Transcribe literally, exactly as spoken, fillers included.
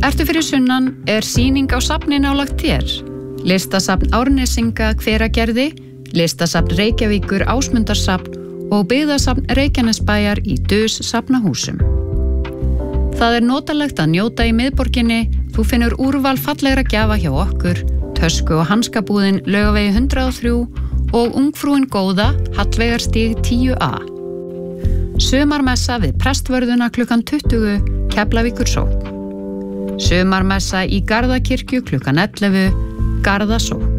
Ertu fyrir sunnan er sýning á safni nálægt þér. Listasafn Árnesinga Hveragerði, Listasafn Reykjavíkur Ásmundarsafn og Byggðasafn Reykjanesbæjar í Dus safnahúsum. Það er notalegt að njóta í miðborginni, þú finnur úrval fallegra gjafa hjá okkur, tösku- og hanskabúðin Laugavegi hundrað og þrjú og Ungfrúin góða Hallveigarstíg tíu A. Sumarmessa við Prestvörðuna klukkan tuttugu, Keflavíkur sókn. Sumarmessa í Garðakirkju klukkan ellefu, Garðasókn.